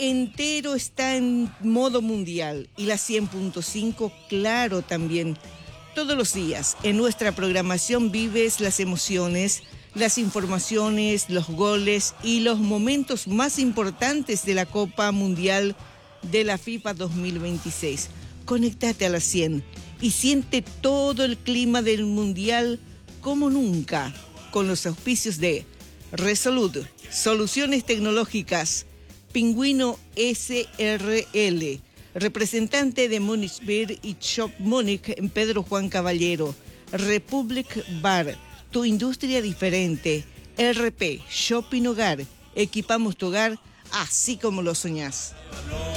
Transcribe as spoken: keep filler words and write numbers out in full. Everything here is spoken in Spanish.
entero está en modo mundial y la cien punto cinco, claro, también. Todos los días en nuestra programación vives las emociones, las informaciones, los goles y los momentos más importantes de la Copa Mundial de la FIFA dos mil veintiséis. Conéctate a la cien y siente todo el clima del Mundial como nunca, con los auspicios de Resolute, Soluciones Tecnológicas, Pingüino S R L, representante de Munich Beer y Shop Munich en Pedro Juan Caballero, Republic Bar, tu industria diferente, R P, Shopping Hogar, equipamos tu hogar así como lo soñás.